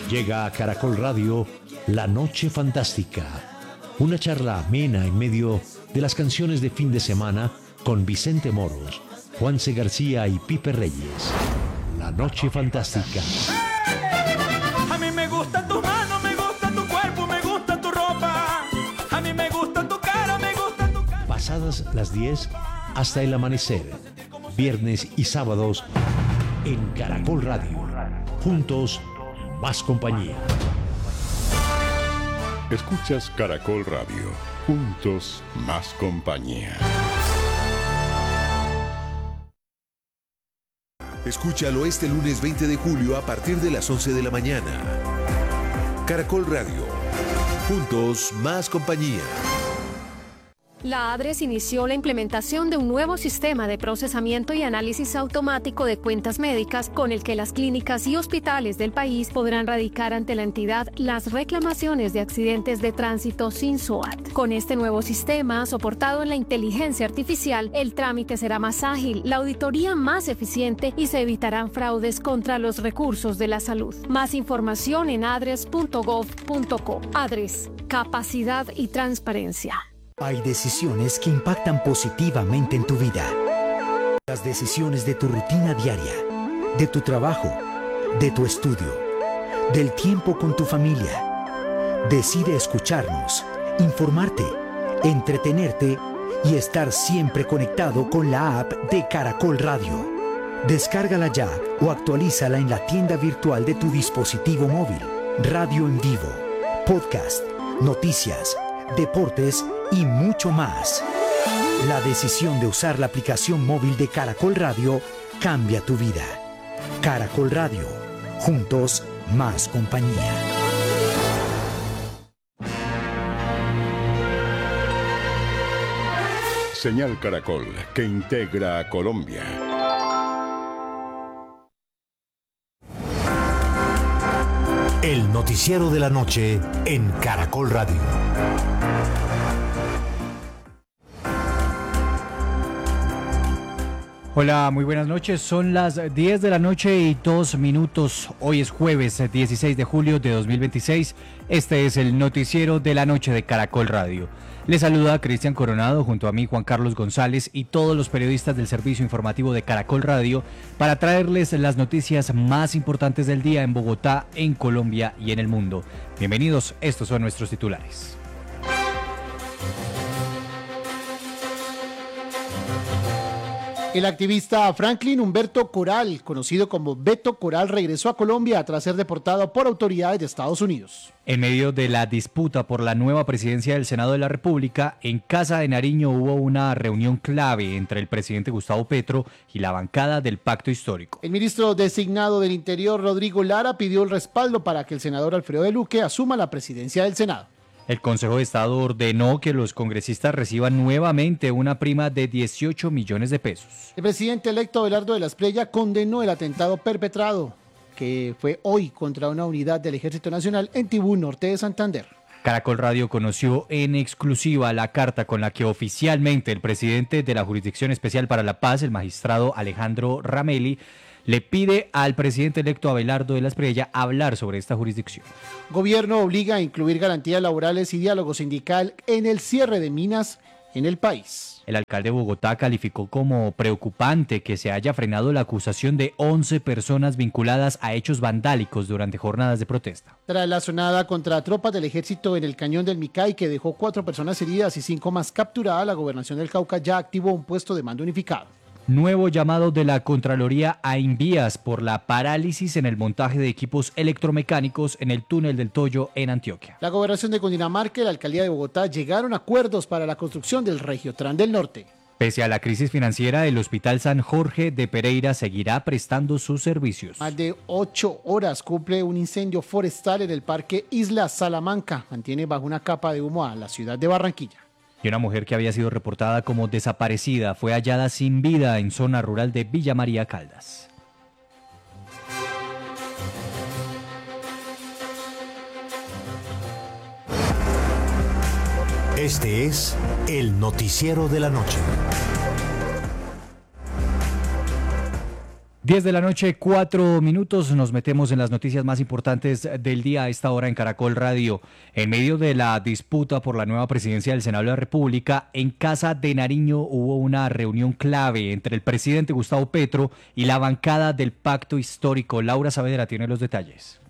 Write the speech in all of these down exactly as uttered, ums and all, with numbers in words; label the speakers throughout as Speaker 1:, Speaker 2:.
Speaker 1: Llega a Caracol Radio La Noche Fantástica, una charla amena en medio de las canciones de fin de semana con Vicente Moros, Juanse García y Pipe Reyes. La Noche Fantástica.
Speaker 2: A mí me gusta tu mano, me gusta tu cuerpo, me gusta tu ropa. A mí me gusta tu cara, me gusta tu cara.
Speaker 1: Pasadas las diez hasta el amanecer, viernes y sábados en Caracol Radio. Juntos, más compañía.
Speaker 3: Escuchas Caracol Radio. Juntos, más compañía.
Speaker 4: Escúchalo este lunes veinte de julio a partir de las once de la mañana. Caracol Radio. Juntos, más compañía.
Speaker 5: La ADRES inició la implementación de un nuevo sistema de procesamiento y análisis automático de cuentas médicas con el que las clínicas y hospitales del país podrán radicar ante la entidad las reclamaciones de accidentes de tránsito sin S O A T. Con este nuevo sistema, soportado en la inteligencia artificial, el trámite será más ágil, la auditoría más eficiente y se evitarán fraudes contra los recursos de la salud. Más información en adres punto gov punto co. ADRES, capacidad y transparencia.
Speaker 6: Hay decisiones que impactan positivamente en tu vida. Las decisiones de tu rutina diaria, de tu trabajo, de tu estudio, del tiempo con tu familia. Decide escucharnos, informarte, entretenerte y estar siempre conectado con la app de Caracol Radio. Descárgala ya o actualízala en la tienda virtual de tu dispositivo móvil. Radio en vivo, podcast, noticias, deportes y mucho más. La decisión de usar la aplicación móvil de Caracol Radio cambia tu vida. Caracol Radio. Juntos, más compañía.
Speaker 3: Señal Caracol, que integra a Colombia.
Speaker 7: El noticiero de la noche en Caracol Radio.
Speaker 8: Hola, muy buenas noches. Son las diez de la noche y dos minutos. Hoy es jueves dieciséis de julio de dos mil veintiséis. Este es el noticiero de la noche de Caracol Radio. Les saluda Cristian Coronado junto a mí Juan Carlos González y todos los periodistas del servicio informativo de Caracol Radio para traerles las noticias más importantes del día en Bogotá, en Colombia y en el mundo. Bienvenidos, estos son nuestros titulares.
Speaker 9: El activista Franklin Humberto Coral, conocido como Beto Coral, regresó a Colombia tras ser deportado por autoridades de Estados Unidos.
Speaker 8: En medio de la disputa por la nueva presidencia del Senado de la República, en Casa de Nariño hubo una reunión clave entre el presidente Gustavo Petro y la bancada del Pacto Histórico.
Speaker 9: El ministro designado del Interior, Rodrigo Lara, pidió el respaldo para que el senador Alfredo de Luque asuma la presidencia del Senado.
Speaker 8: El Consejo de Estado ordenó que los congresistas reciban nuevamente una prima de dieciocho millones de pesos.
Speaker 9: El presidente electo Abelardo de la Espriella condenó el atentado perpetrado, que fue hoy contra una unidad del Ejército Nacional en Tibú, norte de Santander.
Speaker 8: Caracol Radio conoció en exclusiva la carta con la que oficialmente el presidente de la Jurisdicción Especial para la Paz, el magistrado Alejandro Ramelli, le pide al presidente electo Abelardo de la Espriella hablar sobre esta jurisdicción.
Speaker 9: Gobierno obliga a incluir garantías laborales y diálogo sindical en el cierre de minas en el país.
Speaker 8: El alcalde de Bogotá calificó como preocupante que se haya frenado la acusación de once personas vinculadas a hechos vandálicos durante jornadas de protesta.
Speaker 9: Tras la sonada contra tropas del ejército en el cañón del Micay, que dejó cuatro personas heridas y cinco más capturadas, la gobernación del Cauca ya activó un puesto de mando unificado.
Speaker 8: Nuevo llamado de la Contraloría a Invías por la parálisis en el montaje de equipos electromecánicos en el túnel del Toyo en Antioquia.
Speaker 9: La gobernación de Cundinamarca y la alcaldía de Bogotá llegaron a acuerdos para la construcción del Regiotran del Norte.
Speaker 8: Pese a la crisis financiera, el Hospital San Jorge de Pereira seguirá prestando sus servicios.
Speaker 9: Más de ocho horas cumple un incendio forestal en el Parque Isla Salamanca. Mantiene bajo una capa de humo a la ciudad de Barranquilla.
Speaker 8: Y una mujer que había sido reportada como desaparecida fue hallada sin vida en zona rural de Villa María Caldas.
Speaker 7: Este es el noticiero de la noche.
Speaker 8: diez de la noche, cuatro minutos, nos metemos en las noticias más importantes del día a esta hora en Caracol Radio. En medio de la disputa por la nueva presidencia del Senado de la República, en Casa de Nariño hubo una reunión clave entre el presidente Gustavo Petro y la bancada del Pacto Histórico. Laura Saavedra tiene los detalles.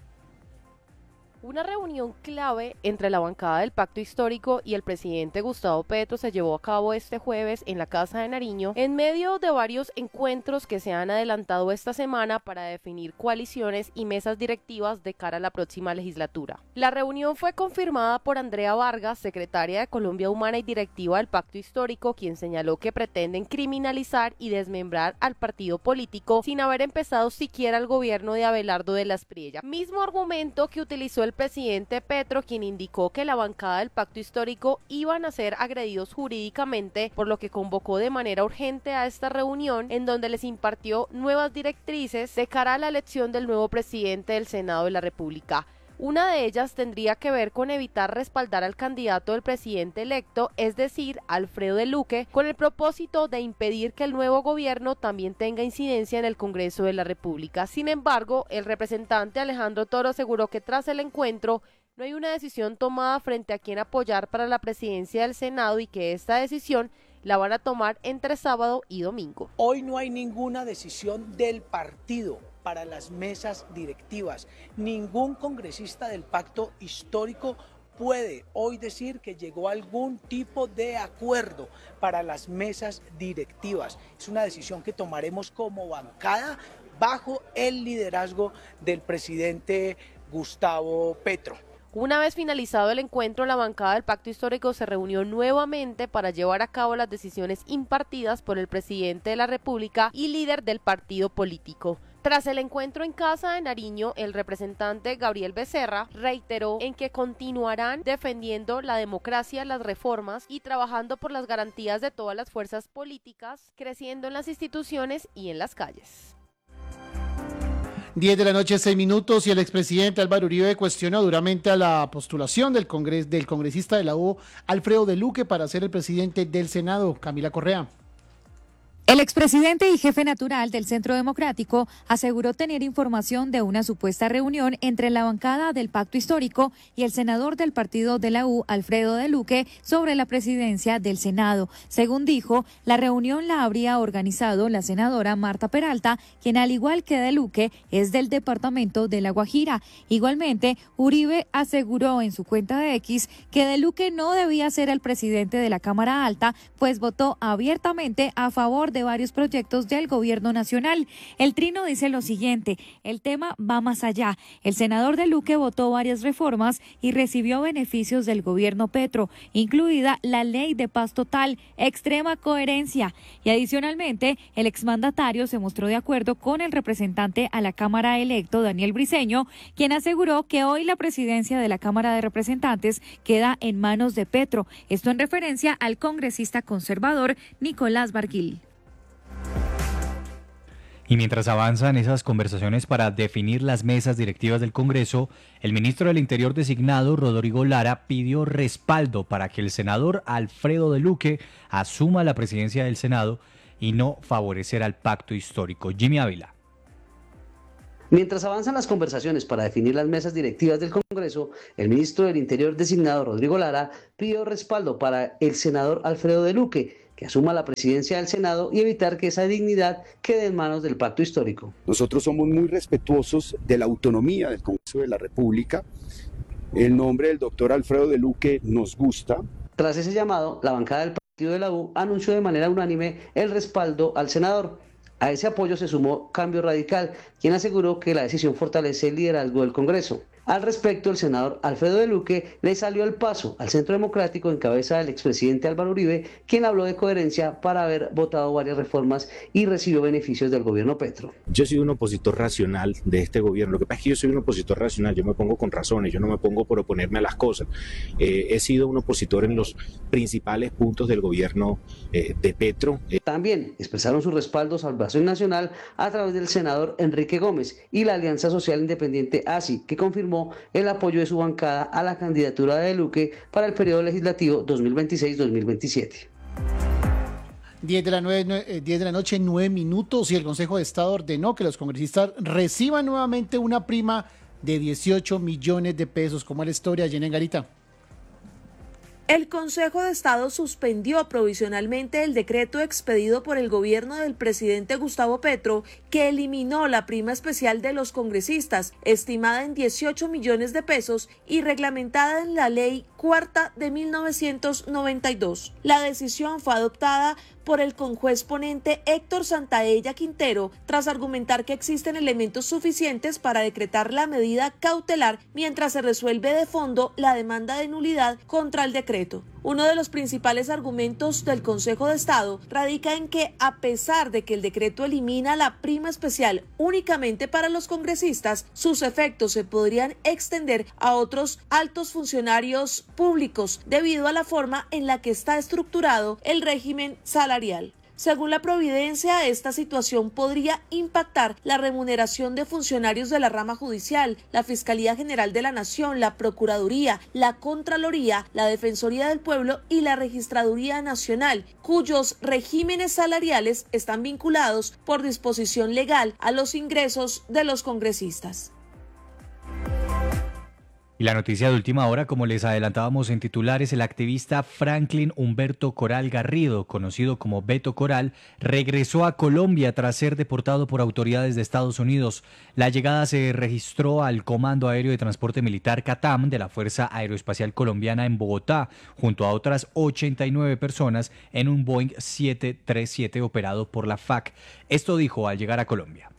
Speaker 10: Una reunión clave entre la bancada del Pacto Histórico y el presidente Gustavo Petro se llevó a cabo este jueves en la Casa de Nariño, en medio de varios encuentros que se han adelantado esta semana para definir coaliciones y mesas directivas de cara a la próxima legislatura. La reunión fue confirmada por Andrea Vargas, secretaria de Colombia Humana y directiva del Pacto Histórico, quien señaló que pretenden criminalizar y desmembrar al partido político sin haber empezado siquiera el gobierno de Abelardo de la Espriella. Mismo argumento que utilizó el presidente Petro, quien indicó que la bancada del Pacto Histórico iban a ser agredidos jurídicamente, por lo que convocó de manera urgente a esta reunión en donde les impartió nuevas directrices de cara a la elección del nuevo presidente del Senado de la República. Una de ellas tendría que ver con evitar respaldar al candidato del presidente electo, es decir, Alfredo de Luque, con el propósito de impedir que el nuevo gobierno también tenga incidencia en el Congreso de la República. Sin embargo, el representante Alejandro Toro aseguró que tras el encuentro no hay una decisión tomada frente a quién apoyar para la presidencia del Senado y que esta decisión la van a tomar entre sábado y domingo.
Speaker 11: Hoy no hay ninguna decisión del partido para las mesas directivas. Ningún congresista del Pacto Histórico puede hoy decir que llegó a algún tipo de acuerdo para las mesas directivas. Es una decisión que tomaremos como bancada bajo el liderazgo del presidente Gustavo Petro.
Speaker 10: Una vez finalizado el encuentro, la bancada del Pacto Histórico se reunió nuevamente para llevar a cabo las decisiones impartidas por el presidente de la República y líder del partido político. Tras el encuentro en Casa de Nariño, el representante Gabriel Becerra reiteró en que continuarán defendiendo la democracia, las reformas y trabajando por las garantías de todas las fuerzas políticas, creciendo en las instituciones y en las calles.
Speaker 9: diez de la noche, seis minutos, y el expresidente Álvaro Uribe cuestionó duramente a la postulación del, congres, del congresista de la U, Alfredo de Luque, para ser el presidente del Senado. Camila Correa.
Speaker 12: El expresidente y jefe natural del Centro Democrático aseguró tener información de una supuesta reunión entre la bancada del Pacto Histórico y el senador del partido de la U, Alfredo de Luque, sobre la presidencia del Senado. Según dijo, la reunión la habría organizado la senadora Marta Peralta, quien al igual que de Luque es del departamento de La Guajira. Igualmente, Uribe aseguró en su cuenta de X que de Luque no debía ser el presidente de la Cámara Alta, pues votó abiertamente a favor de varios proyectos del gobierno nacional. El Trino dice lo siguiente: el tema va más allá. El senador de Luque votó varias reformas y recibió beneficios del gobierno Petro, incluida la ley de paz total, extrema coherencia. Y adicionalmente, el exmandatario se mostró de acuerdo con el representante a la Cámara electo, Daniel Briceño, quien aseguró que hoy la presidencia de la Cámara de Representantes queda en manos de Petro. Esto en referencia al congresista conservador Nicolás Barguil.
Speaker 8: Y mientras avanzan esas conversaciones para definir las mesas directivas del Congreso, el ministro del Interior designado, Rodrigo Lara, pidió respaldo para que el senador Alfredo de Luque asuma la presidencia del Senado y no favorecer al Pacto Histórico. Jimmy Ávila.
Speaker 13: Mientras avanzan las conversaciones para definir las mesas directivas del Congreso, el ministro del Interior designado, Rodrigo Lara, pidió respaldo para el senador Alfredo de Luque, que asuma la presidencia del Senado y evitar que esa dignidad quede en manos del Pacto Histórico.
Speaker 14: Nosotros somos muy respetuosos de la autonomía del Congreso de la República. El nombre del doctor Alfredo de Luque nos gusta.
Speaker 13: Tras ese llamado, la bancada del partido de la U anunció de manera unánime el respaldo al senador. A ese apoyo se sumó Cambio Radical, quien aseguró que la decisión fortalece el liderazgo del Congreso. Al respecto, el senador Alfredo de Luque le salió al paso al Centro Democrático en cabeza del expresidente Álvaro Uribe, quien habló de coherencia para haber votado varias reformas y recibió beneficios del gobierno Petro.
Speaker 15: Yo soy un opositor racional de este gobierno. Lo que pasa es que yo soy un opositor racional, yo me pongo con razones, yo no me pongo por oponerme a las cosas. Eh, he sido un opositor en los principales puntos del gobierno eh, de Petro.
Speaker 13: Eh. También expresaron su respaldo al Salvación Nacional a través del senador Enrique Gómez y la Alianza Social Independiente A S I, que confirmó el apoyo de su bancada a la candidatura de Luque para el periodo legislativo dos mil veintiséis dos mil veintisiete.
Speaker 9: diez de la, nueve, diez de la noche, nueve minutos, y el Consejo de Estado ordenó que los congresistas reciban nuevamente una prima de dieciocho millones de pesos. ¿Cómo es la historia, Jenny Garita?
Speaker 16: El Consejo de Estado suspendió provisionalmente el decreto expedido por el gobierno del presidente Gustavo Petro que eliminó la prima especial de los congresistas, estimada en dieciocho millones de pesos y reglamentada en la Ley Cuarta de mil novecientos noventa y dos. La decisión fue adoptada por el conjuez ponente Héctor Santaella Quintero, tras argumentar que existen elementos suficientes para decretar la medida cautelar mientras se resuelve de fondo la demanda de nulidad contra el decreto. Uno de los principales argumentos del Consejo de Estado radica en que, a pesar de que el decreto elimina la prima especial únicamente para los congresistas, sus efectos se podrían extender a otros altos funcionarios públicos debido a la forma en la que está estructurado el régimen salarial. Según la Providencia, esta situación podría impactar la remuneración de funcionarios de la rama judicial, la Fiscalía General de la Nación, la Procuraduría, la Contraloría, la Defensoría del Pueblo y la Registraduría Nacional, cuyos regímenes salariales están vinculados por disposición legal a los ingresos de los congresistas.
Speaker 8: Y la noticia de última hora, como les adelantábamos en titulares, el activista Franklin Humberto Coral Garrido, conocido como Beto Coral, regresó a Colombia tras ser deportado por autoridades de Estados Unidos. La llegada se registró al Comando Aéreo de Transporte Militar CATAM de la Fuerza Aeroespacial Colombiana en Bogotá, junto a otras ochenta y nueve personas en un Boeing siete treinta y siete operado por la F A C. Esto dijo al llegar a Colombia.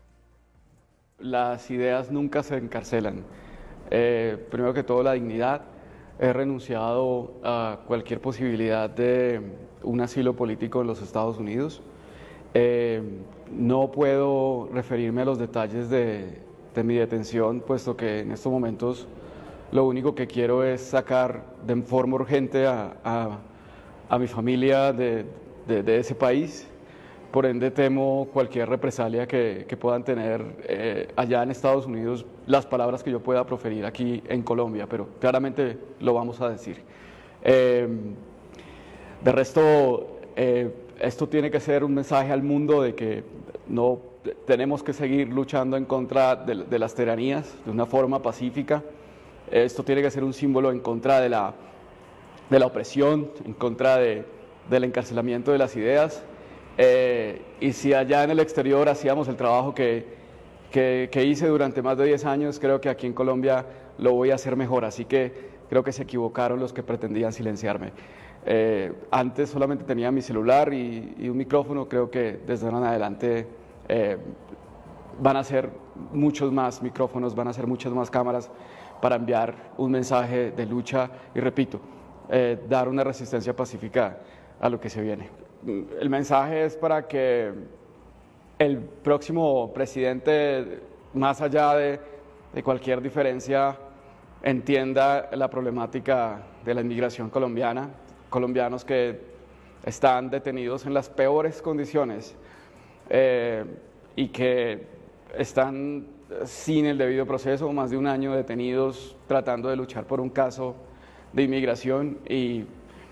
Speaker 17: Las ideas nunca se encarcelan. Eh, primero que todo, la dignidad. He renunciado a cualquier posibilidad de un asilo político en los Estados Unidos. Eh, no puedo referirme a los detalles de, de mi detención, puesto que en estos momentos lo único que quiero es sacar de forma urgente a, a, a mi familia de, de, de ese país. Por ende, temo cualquier represalia que, que puedan tener eh, allá en Estados Unidos, las palabras que yo pueda proferir aquí en Colombia, pero claramente lo vamos a decir. Eh, de resto, eh, esto tiene que ser un mensaje al mundo de que no tenemos que seguir luchando en contra de, de las tiranías de una forma pacífica. Esto tiene que ser un símbolo en contra de la, de la opresión, en contra de, del encarcelamiento de las ideas. Eh, y si allá en el exterior hacíamos el trabajo que, que, que hice durante más de diez años, creo que aquí en Colombia lo voy a hacer mejor, así que creo que se equivocaron los que pretendían silenciarme. Eh, antes solamente tenía mi celular y, y un micrófono, creo que desde ahora en adelante eh, van a ser muchos más micrófonos, van a ser muchas más cámaras para enviar un mensaje de lucha y, repito, eh, dar una resistencia pacífica a lo que se viene. El mensaje es para que el próximo presidente, más allá de, de cualquier diferencia, entienda la problemática de la inmigración colombiana, colombianos que están detenidos en las peores condiciones eh, y que están sin el debido proceso, más de un año detenidos tratando de luchar por un caso de inmigración, y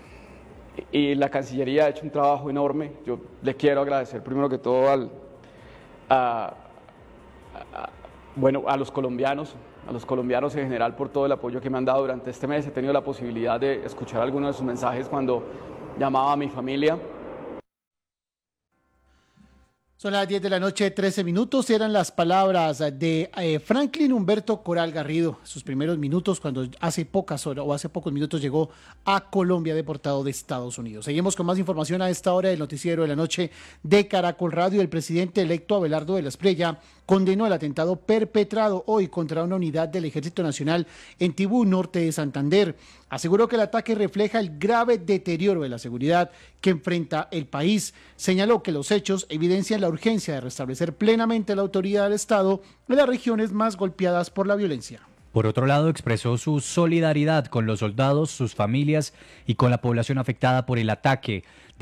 Speaker 17: Y la Cancillería ha hecho un trabajo enorme. Yo le quiero agradecer primero que todo al, a, a, bueno, a los colombianos, a los colombianos en general por todo el apoyo que me han dado durante este mes. He tenido la posibilidad de escuchar algunos de sus mensajes cuando llamaba a mi familia.
Speaker 9: Son las diez de la noche, trece minutos. Eran las palabras de eh, Franklin Humberto Coral Garrido, sus primeros minutos cuando hace pocas horas o hace pocos minutos llegó a Colombia deportado de Estados Unidos. Seguimos con más información a esta hora del noticiero de la noche de Caracol Radio. El presidente electo Abelardo de la Espriella condenó el atentado perpetrado hoy contra una unidad del Ejército Nacional en Tibú, norte de Santander. Aseguró que el ataque refleja el grave deterioro de la seguridad que enfrenta el país. Señaló que los hechos evidencian la urgencia de restablecer plenamente la autoridad del Estado en las regiones más golpeadas por la violencia.
Speaker 8: Por otro lado, expresó su solidaridad con los soldados, sus familias y con la población afectada por el ataque.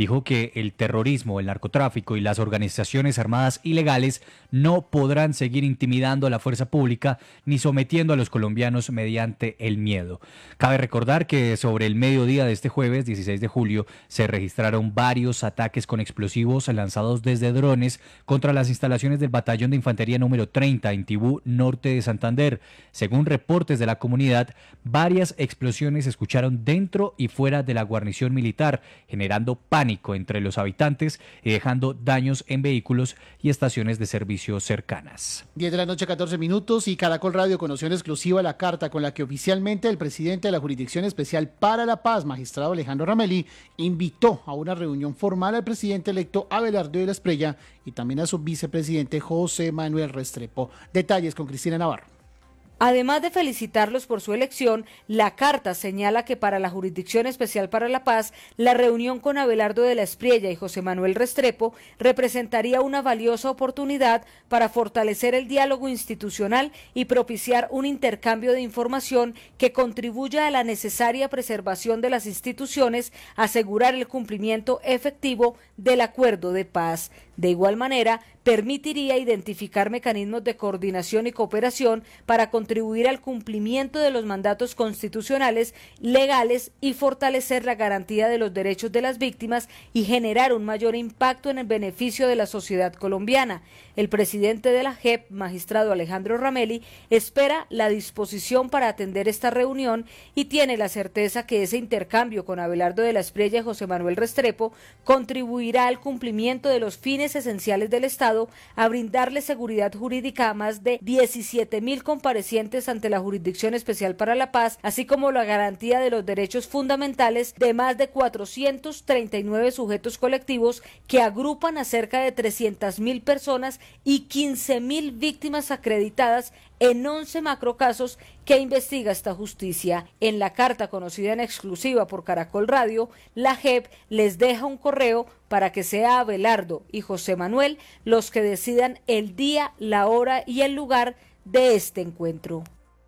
Speaker 8: dijo que el terrorismo, el narcotráfico y las organizaciones armadas ilegales no podrán seguir intimidando a la fuerza pública ni sometiendo a los colombianos mediante el miedo. Cabe recordar que sobre el mediodía de este jueves, dieciséis de julio, se registraron varios ataques con explosivos lanzados desde drones contra las instalaciones del Batallón de Infantería número treinta en Tibú, norte de Santander. Según reportes de la comunidad, varias explosiones se escucharon dentro y fuera de la guarnición militar, generando pánico entre los habitantes y dejando daños en vehículos y estaciones de servicio cercanas.
Speaker 9: diez de la noche, catorce minutos, y Caracol Radio conoció en exclusiva la carta con la que oficialmente el presidente de la Jurisdicción Especial para la Paz, magistrado Alejandro Ramelí, invitó a una reunión formal al presidente electo Abelardo de la Espriella y también a su vicepresidente José Manuel Restrepo. Detalles con Cristina Navarro.
Speaker 18: Además de felicitarlos por su elección, la carta señala que para la Jurisdicción Especial para la Paz, la reunión con Abelardo de la Espriella y José Manuel Restrepo representaría una valiosa oportunidad para fortalecer el diálogo institucional y propiciar un intercambio de información que contribuya a la necesaria preservación de las instituciones, asegurar el cumplimiento efectivo del acuerdo de paz. De igual manera, permitiría identificar mecanismos de coordinación y cooperación para contribuir al cumplimiento de los mandatos constitucionales, legales y fortalecer la garantía de los derechos de las víctimas y generar un mayor impacto en el beneficio de la sociedad colombiana. El presidente de la J E P, magistrado Alejandro Ramelí, espera la disposición para atender esta reunión y tiene la certeza que ese intercambio con Abelardo de la Espriella y José Manuel Restrepo contribuirá al cumplimiento de los fines esenciales del Estado, a brindarle seguridad jurídica a más de diecisiete mil comparecientes ante la Jurisdicción Especial para la Paz, así como la garantía de los derechos fundamentales de más de cuatrocientos treinta y nueve sujetos colectivos que agrupan a cerca de trescientas mil personas y quince mil víctimas acreditadas en once macrocasos que investiga esta justicia. En la carta conocida en exclusiva por Caracol Radio, la J E P les deja un correo para que sea Abelardo y José Manuel los que decidan el día, la hora y el lugar de este encuentro.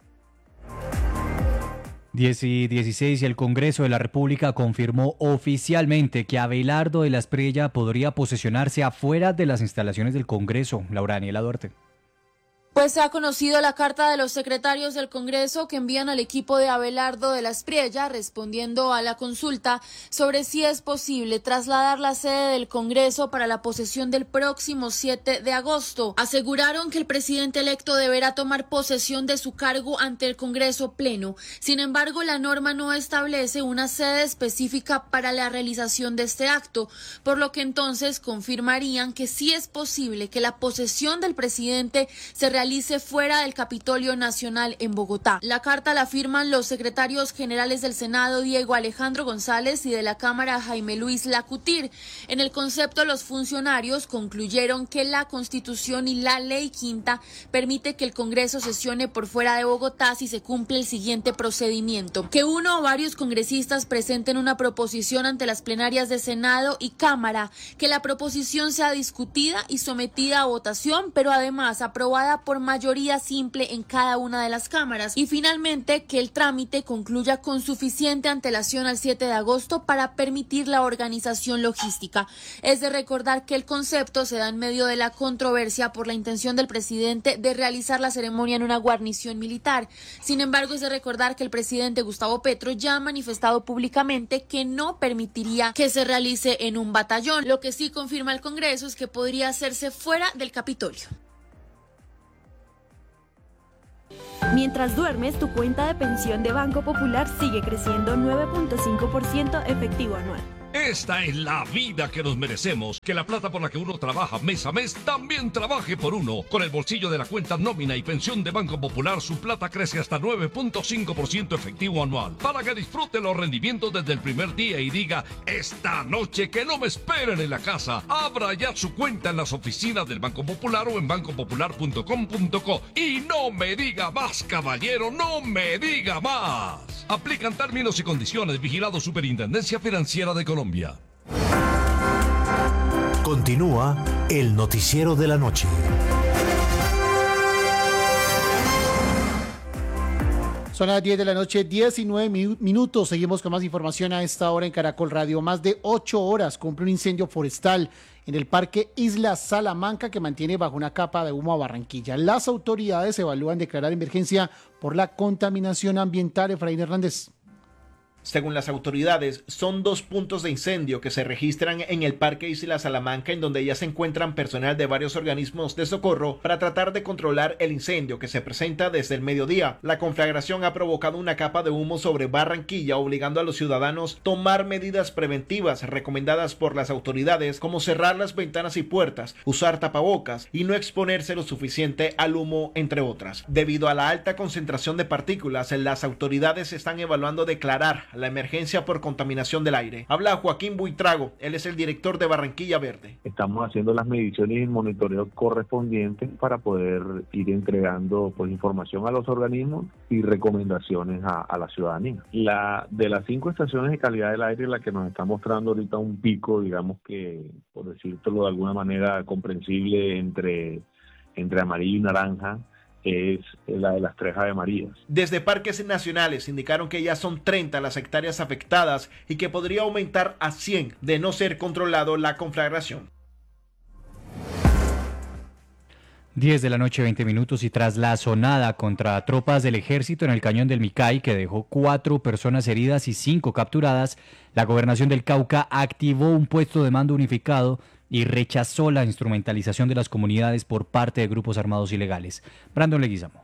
Speaker 8: diez y dieciséis, y el Congreso de la República confirmó oficialmente que Abelardo de la Espriella podría posesionarse afuera de las instalaciones del Congreso. Laura Daniela Duarte.
Speaker 19: Pues se ha conocido la carta de los secretarios del Congreso que envían al equipo de Abelardo de la Espriella respondiendo a la consulta sobre si es posible trasladar la sede del Congreso para la posesión del próximo siete de agosto. Aseguraron que el presidente electo deberá tomar posesión de su cargo ante el Congreso Pleno. Sin embargo, la norma no establece una sede específica para la realización de este acto, por lo que entonces confirmarían que sí es posible que la posesión del presidente se realice realice fuera del Capitolio Nacional en Bogotá. La carta la firman los secretarios generales del Senado, Diego Alejandro González, y de la Cámara, Jaime Luis Lacutir. En el concepto, los funcionarios concluyeron que la Constitución y la Ley Quinta permite que el Congreso sesione por fuera de Bogotá si se cumple el siguiente procedimiento: que uno o varios congresistas presenten una proposición ante las plenarias de Senado y Cámara, que la proposición sea discutida y sometida a votación, pero además aprobada por mayoría simple en cada una de las cámaras, y finalmente que el trámite concluya con suficiente antelación al siete de agosto para permitir la organización logística. Es de recordar que el concepto se da en medio de la controversia por la intención del presidente de realizar la ceremonia en una guarnición militar. Sin embargo, es de recordar que el presidente Gustavo Petro ya ha manifestado públicamente que no permitiría que se realice en un batallón. Lo que sí confirma el Congreso es que podría hacerse fuera del Capitolio.
Speaker 20: Mientras duermes, tu cuenta de pensión de Banco Popular sigue creciendo nueve punto cinco por ciento efectivo anual.
Speaker 21: Esta es la vida que nos merecemos. Que la plata por la que uno trabaja mes a mes también trabaje por uno. Con el bolsillo de la cuenta nómina y pensión de Banco Popular, su plata crece hasta nueve punto cinco por ciento efectivo anual. Para que disfrute los rendimientos desde el primer día y diga: esta noche que no me esperen en la casa. Abra ya su cuenta en las oficinas del Banco Popular o en banco popular punto com punto co. Y no me diga más, caballero, no me diga más. Aplican términos y condiciones. Vigilado Superintendencia Financiera de Colombia.
Speaker 7: Continúa el noticiero de la noche.
Speaker 9: Son las diez de la noche, diecinueve minutos. Seguimos con más información a esta hora en Caracol Radio. Más de ocho horas cumple un incendio forestal en el Parque Isla Salamanca que mantiene bajo una capa de humo a Barranquilla. Las autoridades evalúan declarar emergencia por la contaminación ambiental. Efraín Hernández.
Speaker 2: Según las autoridades, son dos puntos de incendio que se registran en el Parque Isla Salamanca, en donde ya se encuentran personal de varios organismos de socorro para tratar de controlar el incendio que se presenta desde el mediodía. La conflagración ha provocado una capa de humo sobre Barranquilla, obligando a los ciudadanos a tomar medidas preventivas recomendadas por las autoridades, como cerrar las ventanas y puertas, usar tapabocas y no exponerse lo suficiente al humo, entre otras. Debido a la alta concentración de partículas, las autoridades están evaluando declarar la emergencia por contaminación del aire. Habla Joaquín Buitrago, él es el director de Barranquilla Verde.
Speaker 22: Estamos haciendo las mediciones y el monitoreo correspondientes para poder ir entregando pues información a los organismos y recomendaciones a, a la ciudadanía. La de las cinco estaciones de calidad del aire, la que nos está mostrando ahorita un pico, digamos que, por decirlo de alguna manera comprensible, entre, entre amarillo y naranja, es la de las tres Ave Marías.
Speaker 2: Desde Parques Nacionales indicaron que ya son treinta las hectáreas afectadas y que podría aumentar a cien de no ser controlado la conflagración.
Speaker 8: diez de la noche, veinte minutos, y tras la sonada contra tropas del ejército en el cañón del Micay, que dejó cuatro personas heridas y cinco capturadas, la gobernación del Cauca activó un puesto de mando unificado y rechazó la instrumentalización de las comunidades por parte de grupos armados ilegales. Brandon Leguizamo.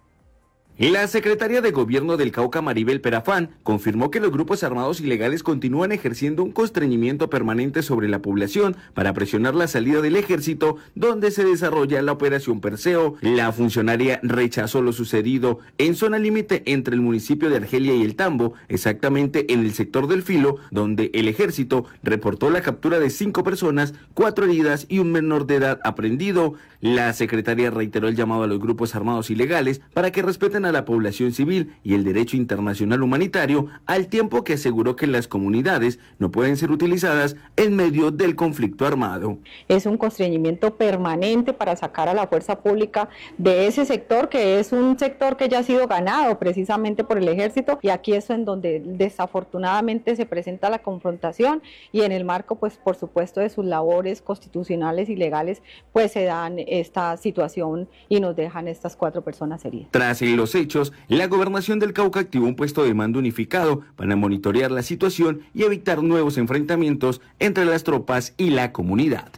Speaker 23: La secretaria de Gobierno del Cauca, Maribel Perafán, confirmó que los grupos armados ilegales continúan ejerciendo un constreñimiento permanente sobre la población para presionar la salida del ejército, donde se desarrolla la operación Perseo. La funcionaria rechazó lo sucedido en zona límite entre el municipio de Argelia y El Tambo, exactamente en el sector del Filo, donde el ejército reportó la captura de cinco personas, cuatro heridas y un menor de edad aprehendido. La secretaria reiteró el llamado a los grupos armados ilegales para que respeten a la población civil y el derecho internacional humanitario, al tiempo que aseguró que las comunidades no pueden ser utilizadas en medio del conflicto armado.
Speaker 24: Es un constreñimiento permanente para sacar a la fuerza pública de ese sector, que es un sector que ya ha sido ganado precisamente por el ejército, y aquí es en donde desafortunadamente se presenta la confrontación, y en el marco, pues por supuesto, de sus labores constitucionales y legales, pues se dan esta situación y nos dejan estas cuatro personas heridas.
Speaker 23: Tras los hechos, la gobernación del Cauca activó un puesto de mando unificado para monitorear la situación y evitar nuevos enfrentamientos entre las tropas y la comunidad.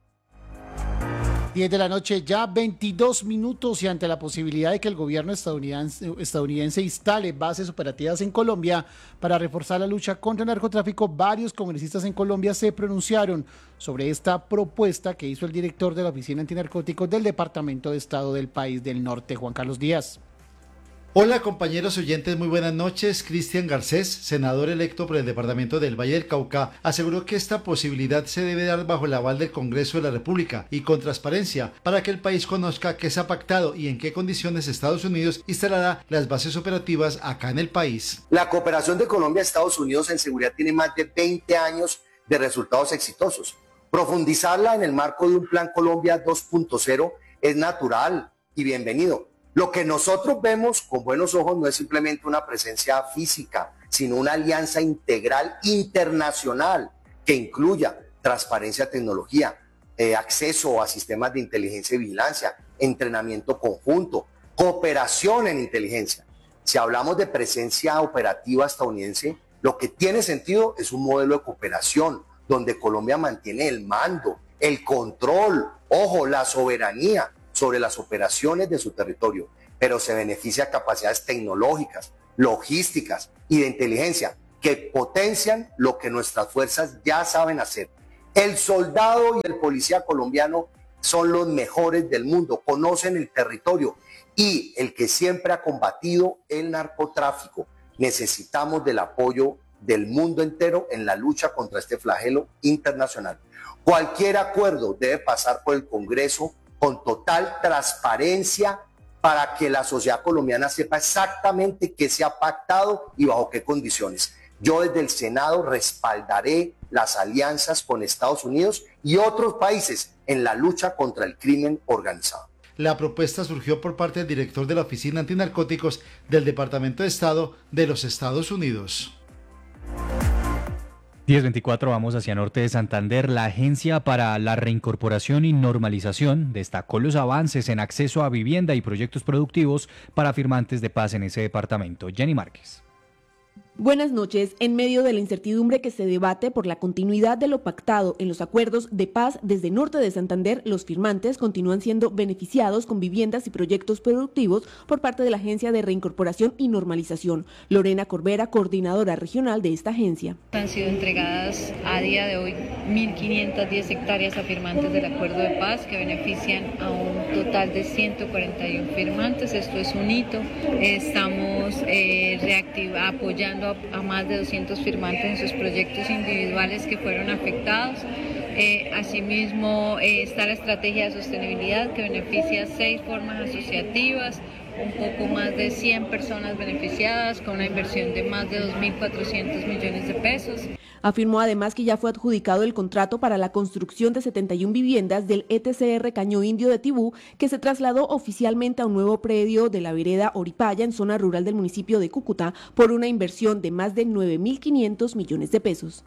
Speaker 9: diez de la noche, ya veintidós minutos, y ante la posibilidad de que el gobierno estadounidense, estadounidense instale bases operativas en Colombia para reforzar la lucha contra el narcotráfico, varios congresistas en Colombia se pronunciaron sobre esta propuesta que hizo el director de la Oficina Antinarcóticos del Departamento de Estado del país del norte, Juan Carlos Díaz.
Speaker 25: Hola compañeros oyentes, muy buenas noches. Cristian Garcés, senador electo por el departamento del Valle del Cauca, aseguró que esta posibilidad se debe dar bajo el aval del Congreso de la República y con transparencia para que el país conozca qué se ha pactado y en qué condiciones Estados Unidos instalará las bases operativas acá en el país.
Speaker 26: La cooperación de Colombia a Estados Unidos en seguridad tiene más de veinte años de resultados exitosos. Profundizarla en el marco de un Plan Colombia dos punto cero es natural y bienvenido. Lo que nosotros vemos con buenos ojos no es simplemente una presencia física, sino una alianza integral internacional que incluya transparencia, tecnología, eh, acceso a sistemas de inteligencia y vigilancia, entrenamiento conjunto, cooperación en inteligencia. Si hablamos de presencia operativa estadounidense, lo que tiene sentido es un modelo de cooperación donde Colombia mantiene el mando, el control, ojo, la soberanía sobre las operaciones de su territorio, pero se beneficia de capacidades tecnológicas, logísticas y de inteligencia que potencian lo que nuestras fuerzas ya saben hacer. El soldado y el policía colombiano son los mejores del mundo, conocen el territorio y el que siempre ha combatido el narcotráfico. Necesitamos del apoyo del mundo entero en la lucha contra este flagelo internacional. Cualquier acuerdo debe pasar por el Congreso con total transparencia para que la sociedad colombiana sepa exactamente qué se ha pactado y bajo qué condiciones. Yo desde el Senado respaldaré las alianzas con Estados Unidos y otros países en la lucha contra el crimen organizado.
Speaker 25: La propuesta surgió por parte del director de la Oficina Antinarcóticos del Departamento de Estado de los Estados Unidos.
Speaker 8: diez veinticuatro, vamos hacia Norte de Santander. La Agencia para la Reincorporación y Normalización destacó los avances en acceso a vivienda y proyectos productivos para firmantes de paz en ese departamento. Jenny Márquez.
Speaker 1: Buenas noches. En medio de la incertidumbre que se debate por la continuidad de lo pactado en los acuerdos de paz desde Norte de Santander, los firmantes continúan siendo beneficiados con viviendas y proyectos productivos por parte de la Agencia de Reincorporación y Normalización. Lorena Corbera, coordinadora regional de esta agencia.
Speaker 3: Han sido entregadas a día de hoy mil quinientas diez hectáreas a firmantes del acuerdo de paz que benefician a un total de ciento cuarenta y uno firmantes. Esto es un hito. Estamos eh, reactiva, apoyando a más de doscientos firmantes en sus proyectos individuales que fueron afectados. Eh, asimismo, eh, está la estrategia de sostenibilidad que beneficia a seis formas asociativas, un poco más de cien personas beneficiadas con una inversión de más de dos mil cuatrocientos millones de pesos.
Speaker 1: Afirmó además que ya fue adjudicado el contrato para la construcción de setenta y una viviendas del E T C R Caño Indio de Tibú, que se trasladó oficialmente a un nuevo predio de la vereda Oripaya en zona rural del municipio de Cúcuta por una inversión de más de nueve mil quinientos millones de pesos.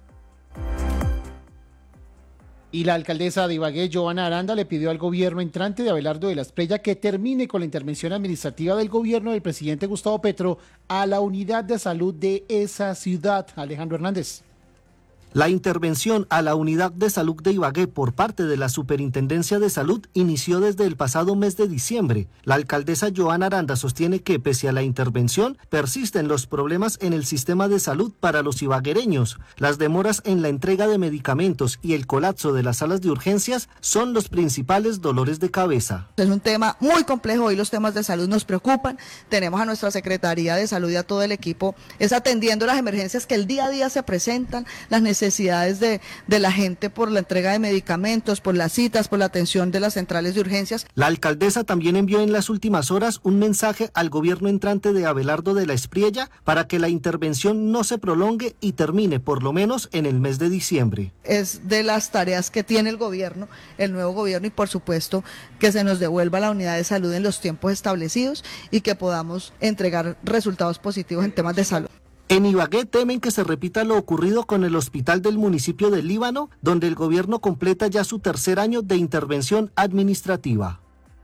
Speaker 9: Y la alcaldesa de Ibagué, Joana Aranda, le pidió al gobierno entrante de Abelardo de la Espriella que termine con la intervención administrativa del gobierno del presidente Gustavo Petro a la unidad de salud de esa ciudad. Alejandro Hernández.
Speaker 4: La intervención a la unidad de salud de Ibagué por parte de la Superintendencia de Salud inició desde el pasado mes de diciembre. La alcaldesa Joana Aranda sostiene que pese a la intervención persisten los problemas en el sistema de salud para los ibaguereños. Las demoras en la entrega de medicamentos y el colapso de las salas de urgencias son los principales dolores de cabeza.
Speaker 5: Es un tema muy complejo y los temas de salud nos preocupan. Tenemos a nuestra Secretaría de Salud y a todo el equipo es atendiendo las emergencias que el día a día se presentan, las necesidades necesidades de, de la gente por la entrega de medicamentos, por las citas, por la atención de las centrales de urgencias.
Speaker 4: La alcaldesa también envió en las últimas horas un mensaje al gobierno entrante de Abelardo de la Espriella para que la intervención no se prolongue y termine por lo menos en el mes de diciembre.
Speaker 5: Es de las tareas que tiene el gobierno, el nuevo gobierno, y por supuesto que se nos devuelva la unidad de salud en los tiempos establecidos y que podamos entregar resultados positivos en temas de salud.
Speaker 4: En Ibagué temen que se repita lo ocurrido con el hospital del municipio de Líbano, donde el gobierno completa ya su tercer año de intervención administrativa.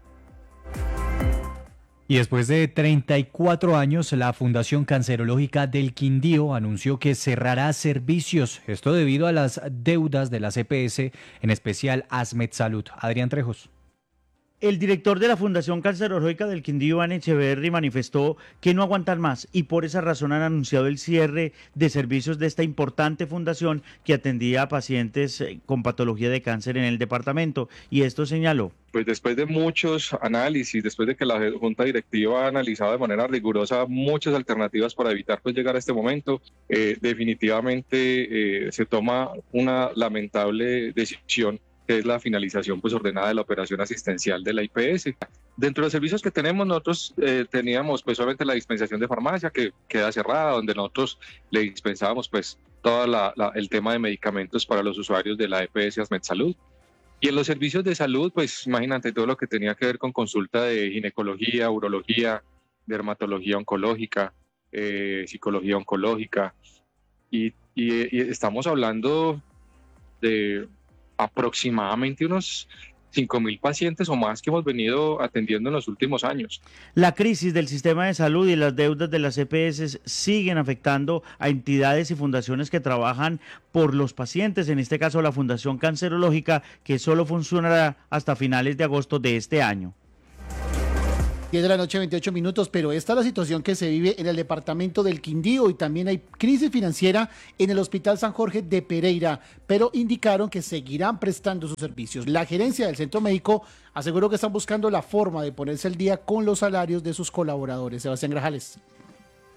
Speaker 8: Y después de treinta y cuatro años, la Fundación Cancerológica del Quindío anunció que cerrará servicios, esto debido a las deudas de la C P S, en especial Asmed Salud. Adrián Trejos.
Speaker 6: El director de la Fundación Cancerológica del Quindío, Iván Echeverry, manifestó que no aguantan más y por esa razón han anunciado el cierre de servicios de esta importante fundación que atendía a pacientes con patología de cáncer en el departamento, y esto señaló.
Speaker 11: Pues después de muchos análisis, después de que la Junta Directiva ha analizado de manera rigurosa muchas alternativas para evitar pues llegar a este momento, eh, definitivamente eh, se toma una lamentable decisión, que es la finalización pues ordenada de la operación asistencial de la I P S. Dentro de los servicios que tenemos, nosotros eh, teníamos pues obviamente la dispensación de farmacia que queda cerrada, donde nosotros le dispensábamos pues todo la, la, el tema de medicamentos para los usuarios de la E P S Asmed Salud. Y en los servicios de salud, pues imagínate todo lo que tenía que ver con consulta de ginecología, urología, dermatología oncológica, eh, psicología oncológica, y, y, y estamos hablando de aproximadamente unos cinco mil pacientes o más que hemos venido atendiendo en los últimos años.
Speaker 6: La crisis del sistema de salud y las deudas de las E P S siguen afectando a entidades y fundaciones que trabajan por los pacientes, en este caso la Fundación Cancerológica, que solo funcionará hasta finales de agosto de este año.
Speaker 9: diez de la noche, veintiocho minutos, pero esta es la situación que se vive en el departamento del Quindío, y también hay crisis financiera en el Hospital San Jorge de Pereira, pero indicaron que seguirán prestando sus servicios. La gerencia del centro médico aseguró que están buscando la forma de ponerse al día con los salarios de sus colaboradores. Sebastián Grajales.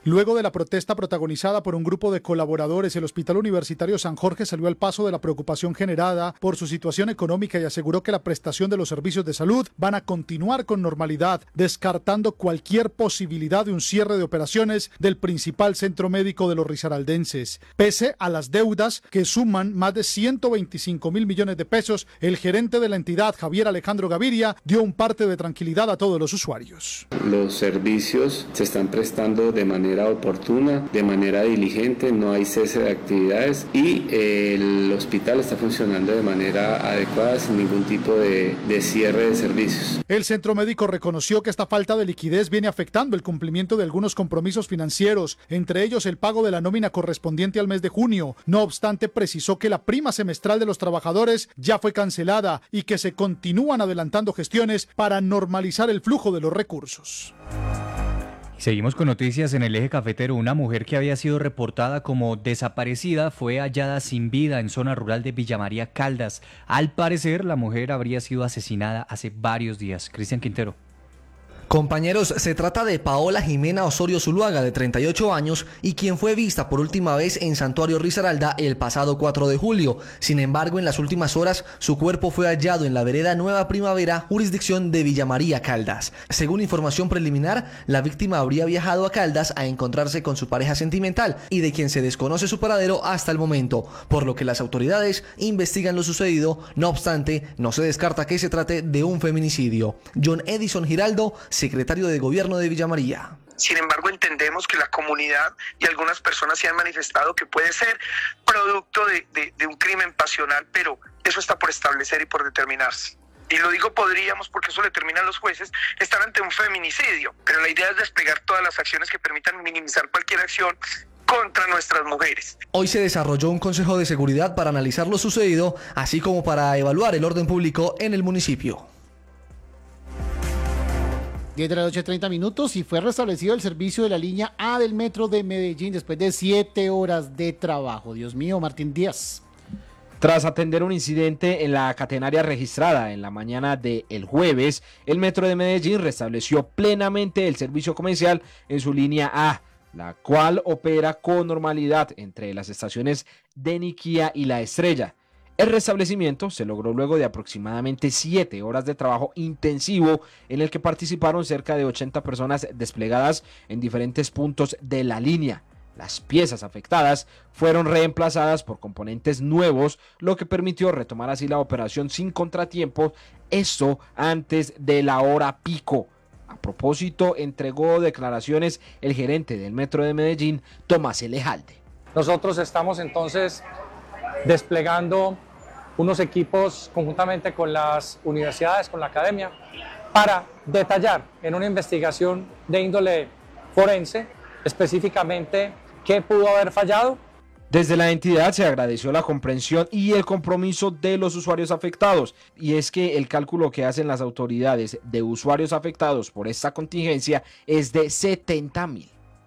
Speaker 10: Luego de la protesta protagonizada por un grupo de colaboradores, el Hospital Universitario San Jorge salió al paso de la preocupación generada por su situación económica y aseguró que la prestación de los servicios de salud van a continuar con normalidad, descartando cualquier posibilidad de un cierre de operaciones del principal centro médico de los risaraldenses. Pese a las deudas que suman más de ciento veinticinco mil millones de pesos, el gerente de la entidad, Javier Alejandro Gaviria, dio un parte de tranquilidad a todos los usuarios.
Speaker 12: Los servicios se están prestando de manera oportuna, de manera diligente, no hay cese de actividades y el hospital está funcionando de manera adecuada sin ningún tipo de, de cierre de servicios.
Speaker 10: El centro médico reconoció que esta falta de liquidez viene afectando el cumplimiento de algunos compromisos financieros, entre ellos el pago de la nómina correspondiente al mes de junio. No obstante, precisó que la prima semestral de los trabajadores ya fue cancelada y que se continúan adelantando gestiones para normalizar el flujo de los recursos.
Speaker 8: Seguimos con noticias en el eje cafetero. Una mujer que había sido reportada como desaparecida fue hallada sin vida en zona rural de Villa María Caldas. Al parecer, la mujer habría sido asesinada hace varios días. Cristian Quintero.
Speaker 13: Compañeros, se trata de Paola Jimena Osorio Zuluaga, de treinta y ocho años, y quien fue vista por última vez en Santuario Risaralda el pasado cuatro de julio. Sin embargo, en las últimas horas, su cuerpo fue hallado en la vereda Nueva Primavera, jurisdicción de Villa María Caldas. Según información preliminar, la víctima habría viajado a Caldas a encontrarse con su pareja sentimental y de quien se desconoce su paradero hasta el momento, por lo que las autoridades investigan lo sucedido. No obstante, no se descarta que se trate de un feminicidio. John Edison Giraldo, secretario de Gobierno de Villa María.
Speaker 14: Sin embargo, entendemos que la comunidad y algunas personas se han manifestado que puede ser producto de, de, de un crimen pasional, pero eso está por establecer y por determinarse. Y lo digo podríamos porque eso lo determinan los jueces, estar ante un feminicidio, pero la idea es desplegar todas las acciones que permitan minimizar cualquier acción contra nuestras mujeres.
Speaker 13: Hoy se desarrolló un consejo de seguridad para analizar lo sucedido, así como para evaluar el orden público en el municipio.
Speaker 9: diez de la noche, treinta minutos, y fue restablecido el servicio de la línea A del metro de Medellín después de siete horas de trabajo. Dios mío, Martín Díaz.
Speaker 15: Tras atender un incidente en la catenaria registrada en la mañana del jueves, el metro de Medellín restableció plenamente el servicio comercial en su línea A, la cual opera con normalidad entre las estaciones de Niquía y La Estrella. El restablecimiento se logró luego de aproximadamente siete horas de trabajo intensivo en el que participaron cerca de ochenta personas desplegadas en diferentes puntos de la línea. Las piezas afectadas fueron reemplazadas por componentes nuevos, lo que permitió retomar así la operación sin contratiempos, esto antes de la hora pico. A propósito, entregó declaraciones el gerente del Metro de Medellín, Tomás Elejalde.
Speaker 16: Nosotros estamos entonces desplegando unos equipos conjuntamente con las universidades, con la academia, para detallar en una investigación de índole forense específicamente qué pudo haber fallado.
Speaker 15: Desde la entidad se agradeció la comprensión y el compromiso de los usuarios afectados, y es que el cálculo que hacen las autoridades de usuarios afectados por esta contingencia es de setenta mil.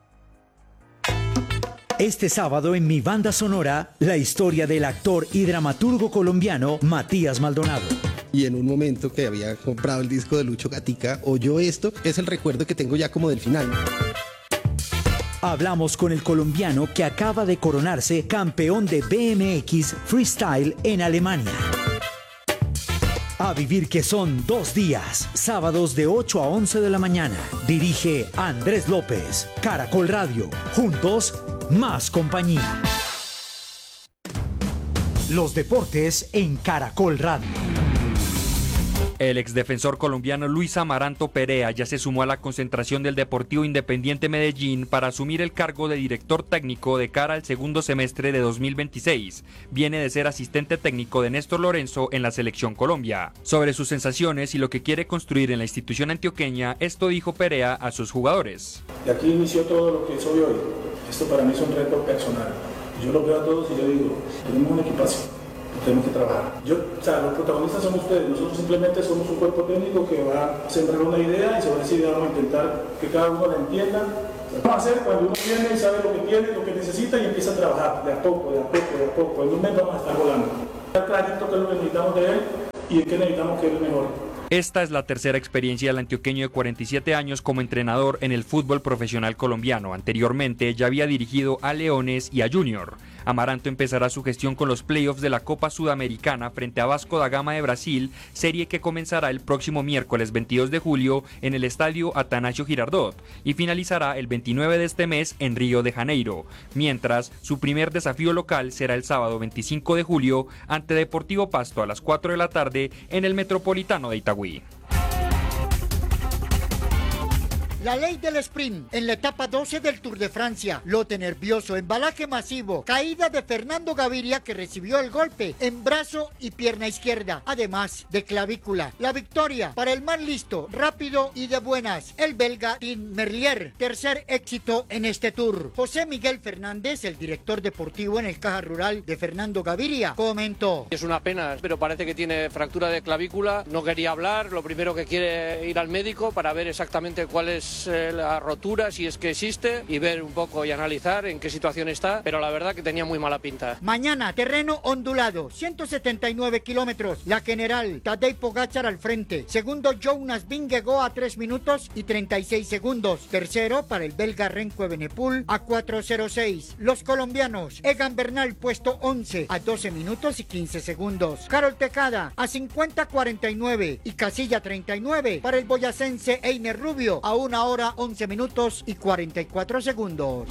Speaker 7: Este sábado en Mi Banda Sonora, la historia del actor y dramaturgo colombiano Matías Maldonado.
Speaker 27: Y en un momento que había comprado el disco de Lucho Gatica, oyó esto, es el recuerdo que tengo ya como del final.
Speaker 7: Hablamos con el colombiano que acaba de coronarse campeón de B M X Freestyle en Alemania. A vivir que son dos días, sábados de ocho a once de la mañana. Dirige Andrés López, Caracol Radio. Juntos, más compañía. Los deportes en Caracol Radio.
Speaker 28: El exdefensor colombiano Luis Amaranto Perea ya se sumó a la concentración del Deportivo Independiente Medellín para asumir el cargo de director técnico de cara al segundo semestre de dos mil veintiséis. Viene de ser asistente técnico de Néstor Lorenzo en la Selección Colombia. Sobre sus sensaciones y lo que quiere construir en la institución antioqueña, esto dijo Perea a sus jugadores.
Speaker 29: De aquí inició todo lo que soy hoy. Esto para mí es un reto personal. Yo lo veo a todos y yo digo, tenemos un equipazo. Tenemos que trabajar. Yo, o sea, los protagonistas son ustedes, nosotros simplemente somos un cuerpo técnico que va a sembrar una idea y sobre esa idea vamos a intentar que cada uno la entienda. Lo vamos a hacer cuando uno viene y sabe lo que tiene, lo que necesita y empieza a trabajar de a poco, de a poco, de a poco. En un mes vamos a estar volando. Está clarito qué es lo que necesitamos de él y en qué necesitamos que él mejore.
Speaker 28: Esta es la tercera experiencia del antioqueño de cuarenta y siete años como entrenador en el fútbol profesional colombiano. Anteriormente ya había dirigido a Leones y a Junior. Amaranto empezará su gestión con los playoffs de la Copa Sudamericana frente a Vasco da Gama de Brasil, serie que comenzará el próximo miércoles veintidós de julio en el estadio Atanasio Girardot y finalizará el veintinueve de este mes en Río de Janeiro, mientras su primer desafío local será el sábado veinticinco de julio ante Deportivo Pasto a las cuatro de la tarde en el Metropolitano de Itagüí.
Speaker 2: La ley del sprint en la etapa doce del Tour de Francia. Lote nervioso, embalaje masivo, caída de Fernando Gaviria que recibió el golpe en brazo y pierna izquierda, además de clavícula. La victoria para el más listo, rápido y de buenas, el belga Tim Merlier, tercer éxito en este Tour. José Miguel Fernández, el director deportivo en el Caja Rural de Fernando Gaviria, comentó:
Speaker 17: es una pena, pero parece que tiene fractura de clavícula, no quería hablar, lo primero que quiere ir al médico para ver exactamente cuál es la rotura, si es que existe, y ver un poco y analizar en qué situación está, pero la verdad que tenía muy mala pinta.
Speaker 2: Mañana, terreno ondulado, ciento setenta y nueve kilómetros, la general, Tadej Pogačar al frente, segundo Jonas Vingegaard a tres minutos y treinta y seis segundos, tercero para el belga Remco Evenepoel a cuatro cero seis, los colombianos, Egan Bernal puesto once a doce minutos y quince segundos, Carol Tejada a cincuenta cuarenta y nueve y Casilla treinta y nueve para el boyacense Einer Rubio a una hora once minutos y cuarenta y cuatro segundos.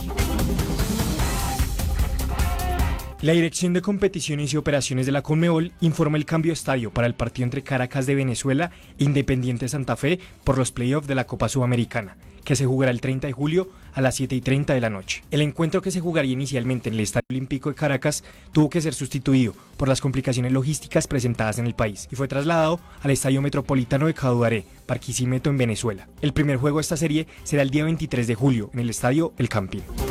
Speaker 18: La Dirección de Competiciones y Operaciones de la Conmebol informa el cambio de estadio para el partido entre Caracas de Venezuela e Independiente Santa Fe por los playoffs de la Copa Sudamericana, que se jugará el treinta de julio a las siete y treinta de la noche. El encuentro, que se jugaría inicialmente en el Estadio Olímpico de Caracas, tuvo que ser sustituido por las complicaciones logísticas presentadas en el país y fue trasladado al Estadio Metropolitano de Caduaré, Barquisimeto, en Venezuela. El primer juego de esta serie será el día veintitrés de julio en el Estadio El Campín.